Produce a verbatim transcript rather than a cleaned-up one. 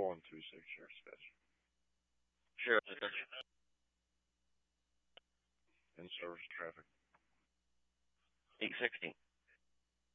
four one two six, your dispatch. Sure, dispatch. In service traffic. eight sixty.